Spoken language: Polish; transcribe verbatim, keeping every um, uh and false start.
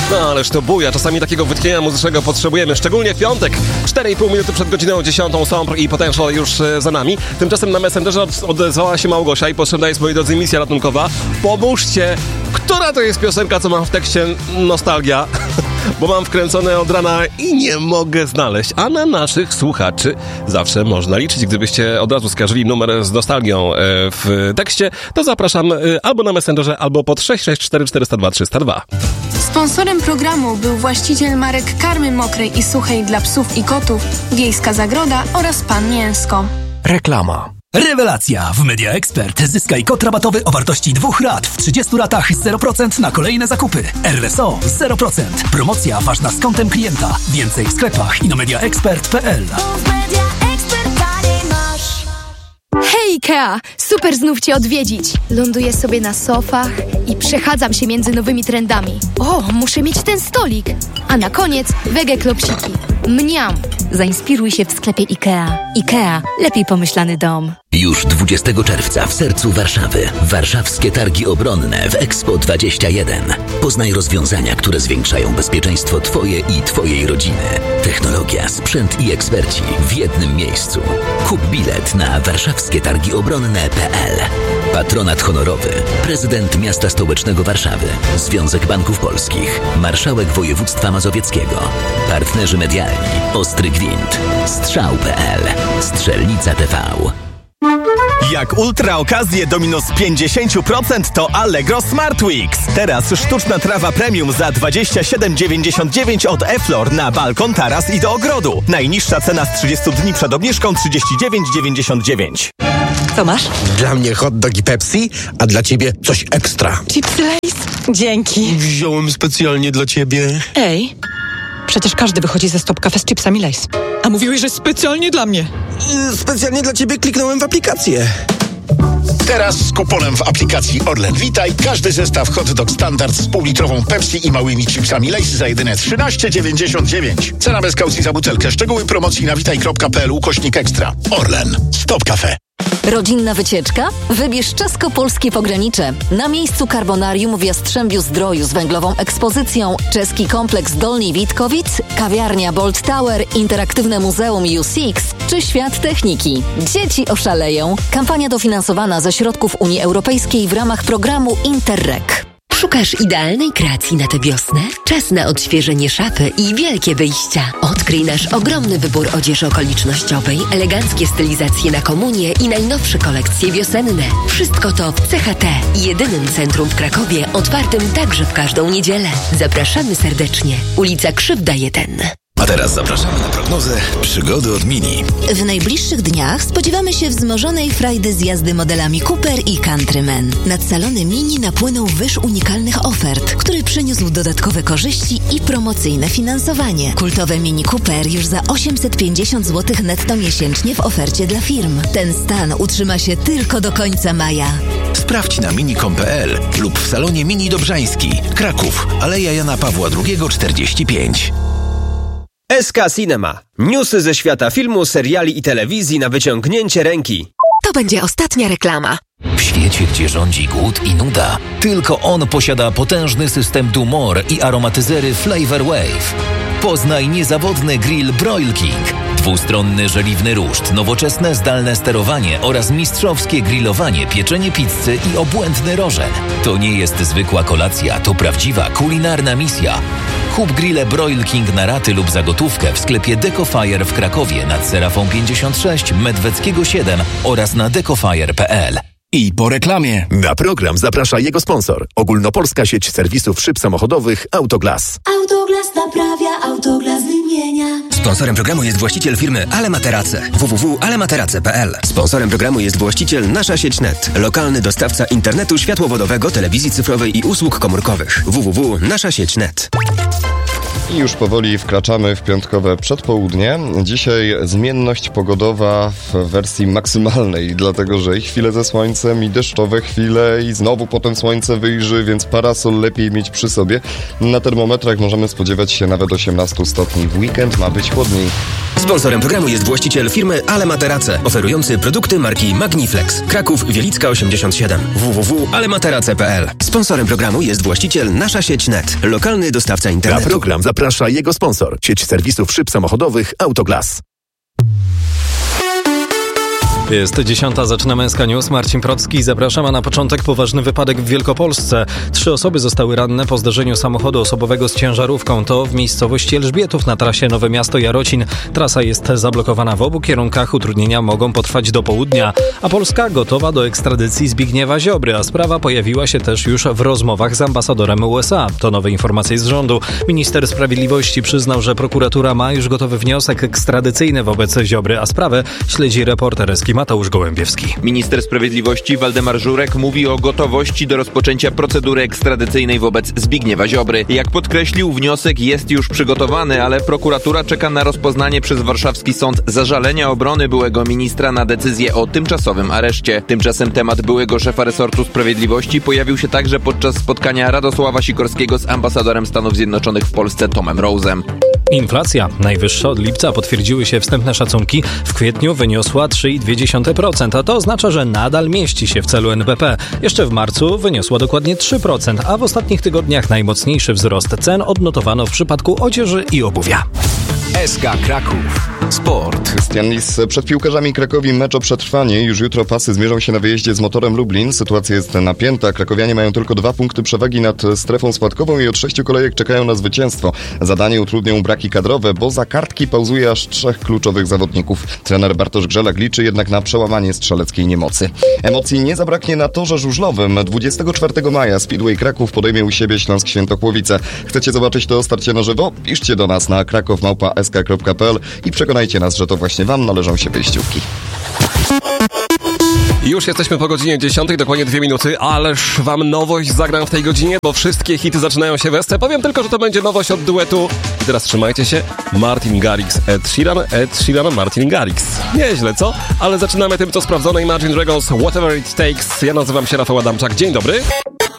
No ależ to buja, czasami takiego wytchnienia muzycznego potrzebujemy, szczególnie w piątek. cztery i pół minuty przed godziną dziesiątą, Sombr i Potential już e, za nami. Tymczasem na Messengerze od, odezwała się Małgosia i potrzebna jest, moi drodzy, misja ratunkowa. Pomóżcie, która to jest piosenka, co mam w tekście nostalgia, bo mam wkręcone od rana i nie mogę znaleźć. A na naszych słuchaczy zawsze można liczyć. Gdybyście od razu skarżyli numer z nostalgią e, w tekście, to zapraszam e, albo na Messengerze, albo pod sześć sześć cztery cztery zero dwa trzy zero dwa. Sponsorem programu był właściciel marek karmy mokrej i suchej dla psów i kotów, Wiejska Zagroda oraz Pan Mięsko. Reklama. Rewelacja! W Media Expert zyskaj kod rabatowy o wartości dwóch rat w trzydziestu ratach zero procent na kolejne zakupy. R S O zero procent. Promocja ważna z kontem klienta. Więcej w sklepach i na media expert kropka p l. Hej Ikea! Super znów Cię odwiedzić. Ląduję sobie na sofach i przechadzam się między nowymi trendami. O, muszę mieć ten stolik. A na koniec wege klopsiki. Mniam! Zainspiruj się w sklepie Ikea. Ikea. Lepiej pomyślany dom. Już dwudziestego czerwca w sercu Warszawy. Warszawskie Targi Obronne w Expo dwadzieścia jeden. Poznaj rozwiązania, które zwiększają bezpieczeństwo Twoje i Twojej rodziny. Technologia, sprzęt i eksperci w jednym miejscu. Kup bilet na warszawskie targi obronne kropka p l. Patronat honorowy. Prezydent Miasta Stołecznego Warszawy. Związek Banków Polskich. Marszałek Województwa Mazowieckiego. Partnerzy medialni. Ostry Gwint. Strzał kropka p l. Strzelnica T V. Jak ultra okazje do minus pięćdziesiąt procent to Allegro Smart Weeks. Teraz sztuczna trawa premium za dwadzieścia siedem dziewięćdziesiąt dziewięć od E-Flor na balkon, taras i do ogrodu. Najniższa cena z trzydziestu dni przed obniżką trzydzieści dziewięć dziewięćdziesiąt dziewięć. Co masz? Dla mnie hot dog i Pepsi, a dla ciebie coś ekstra. Chipsy Lay's? Dzięki. Wziąłem specjalnie dla ciebie. Ej, przecież każdy wychodzi ze Stop Cafe z chipsami Lay's. A mówiłeś, że specjalnie dla mnie. Yy, specjalnie dla ciebie kliknąłem w aplikację. Teraz z kuponem w aplikacji Orlen Witaj każdy zestaw hot dog standard z półlitrową Pepsi i małymi chipsami Lay's za jedyne trzynaście dziewięćdziesiąt dziewięć. Cena bez kaucji za butelkę. Szczegóły promocji na witaj kropka p l ukośnik ekstra. Orlen. Stop Cafe. Rodzinna wycieczka? Wybierz czesko-polskie pogranicze. Na miejscu Carbonarium w Jastrzębiu Zdroju z węglową ekspozycją, czeski kompleks Dolny Witkowic, kawiarnia Bolt Tower, interaktywne muzeum U six czy świat techniki. Dzieci oszaleją. Kampania dofinansowana ze środków Unii Europejskiej w ramach programu Interreg. Szukasz idealnej kreacji na tę wiosnę? Czas na odświeżenie szafy i wielkie wyjścia. Odkryj nasz ogromny wybór odzieży okolicznościowej, eleganckie stylizacje na komunię i najnowsze kolekcje wiosenne. Wszystko to w C H T, jedynym centrum w Krakowie, otwartym także w każdą niedzielę. Zapraszamy serdecznie. Ulica Krzywda jeden. A teraz zapraszamy na prognozę przygody od Mini. W najbliższych dniach spodziewamy się wzmożonej frajdy z jazdy modelami Cooper i Countryman. Nad salony Mini napłynął wyż unikalnych ofert, który przyniósł dodatkowe korzyści i promocyjne finansowanie. Kultowe Mini Cooper już za osiemset pięćdziesiąt złotych netto miesięcznie w ofercie dla firm. Ten stan utrzyma się tylko do końca maja. Sprawdź na mini kropka p l lub w salonie Mini Dobrzański, Kraków, Aleja Jana Pawła drugiego czterdzieści pięć. S K Cinema. Newsy ze świata filmu, seriali i telewizji na wyciągnięcie ręki. To będzie ostatnia reklama. W świecie, gdzie rządzi głód i nuda, tylko on posiada potężny system Dumor i aromatyzery Flavor Wave. Poznaj niezawodny grill Broil King, dwustronny żeliwny ruszt, nowoczesne zdalne sterowanie oraz mistrzowskie grillowanie, pieczenie pizzy i obłędny rożen. To nie jest zwykła kolacja, to prawdziwa kulinarna misja. Kup grille Broil King na raty lub za gotówkę w sklepie Decofire w Krakowie nad Serafą pięćdziesiąt sześć, Medweckiego siedem oraz na decofire kropka p l. I po reklamie. Na program zaprasza jego sponsor. Ogólnopolska sieć serwisów szyb samochodowych Autoglas. Autoglas naprawia, Autoglas wymienia. Sponsorem programu jest właściciel firmy Ale Materace. w w w kropka ale materace kropka p l. Sponsorem programu jest właściciel Nasza Sieć Net. Lokalny dostawca internetu światłowodowego, telewizji cyfrowej i usług komórkowych. w w w kropka nasza sieć kropka net. I już powoli wkraczamy w piątkowe przedpołudnie. Dzisiaj zmienność pogodowa w wersji maksymalnej, dlatego że i chwile ze słońcem, i deszczowe chwile, i znowu potem słońce wyjrzy, więc parasol lepiej mieć przy sobie. Na termometrach możemy spodziewać się nawet osiemnaście stopni. W weekend ma być chłodniej. Sponsorem programu jest właściciel firmy Ale Materace, oferujący produkty marki Magniflex. Kraków, Wielicka osiemdziesiąt siedem. w w w kropka alematerace kropka p l. Sponsorem programu jest właściciel Nasza Sieć Net, lokalny dostawca internetu. Na program zaprasza jego sponsor, sieć serwisów szyb samochodowych Autoglas. Jest dziesiąta, zaczyna Męska News. Marcin Procki, zapraszam, a na początek poważny wypadek w Wielkopolsce. Trzy osoby zostały ranne po zderzeniu samochodu osobowego z ciężarówką. To w miejscowości Elżbietów na trasie Nowe Miasto-Jarocin. Trasa jest zablokowana w obu kierunkach. Utrudnienia mogą potrwać do południa. A Polska gotowa do ekstradycji Zbigniewa Ziobry, a sprawa pojawiła się też już w rozmowach z ambasadorem U S A. To nowe informacje z rządu. Minister Sprawiedliwości przyznał, że prokuratura ma już gotowy wniosek ekstradycyjny wobec Ziobry, a sprawę śledzi reporter Eski Mateusz Gołębiewski. Minister Sprawiedliwości Waldemar Żurek mówi o gotowości do rozpoczęcia procedury ekstradycyjnej wobec Zbigniewa Ziobry. Jak podkreślił, wniosek jest już przygotowany, ale prokuratura czeka na rozpoznanie przez warszawski sąd zażalenia obrony byłego ministra na decyzję o tymczasowym areszcie. Tymczasem temat byłego szefa resortu sprawiedliwości pojawił się także podczas spotkania Radosława Sikorskiego z ambasadorem Stanów Zjednoczonych w Polsce Tomem Rose'em. Inflacja najwyższa od lipca, potwierdziły się wstępne szacunki. W kwietniu wyniosła trzy przecinek dwa procent, a to oznacza, że nadal mieści się w celu N B P. Jeszcze w marcu wyniosła dokładnie trzy procent, a w ostatnich tygodniach najmocniejszy wzrost cen odnotowano w przypadku odzieży i obuwia. S K Kraków. Sport. Krystian Lis przed piłkarzami Krakowi mecz o przetrwanie. Już jutro pasy zmierzą się na wyjeździe z Motorem Lublin. Sytuacja jest napięta. Krakowianie mają tylko dwa punkty przewagi nad strefą spadkową i od sześciu kolejek czekają na zwycięstwo. Zadanie utrudnią braki kadrowe, bo za kartki pauzuje aż trzech kluczowych zawodników. Trener Bartosz Grzelak liczy jednak na przełamanie strzeleckiej niemocy. Emocji nie zabraknie na torze żużlowym. dwudziestego czwartego maja Speedway Kraków podejmie u siebie Śląsk Świętokłowice. Chcecie zobaczyć to starcie na żywo? Piszcie do nas na kraków małpa s k kropka p l i przekonajcie nas, że to właśnie wam należą się wyjściówki. Już jesteśmy po godzinie dziesiątej, dokładnie dwie minuty, ależ wam nowość zagram w tej godzinie, bo wszystkie hity zaczynają się w S C. Powiem tylko, że to będzie nowość od duetu. I teraz trzymajcie się. Martin Garrix, Ed Sheeran, Ed Sheeran, Martin Garrix. Nieźle, co? Ale zaczynamy tym, co sprawdzone. Imagine Dragons, Whatever It Takes. Ja nazywam się Rafał Adamczak. Dzień dobry.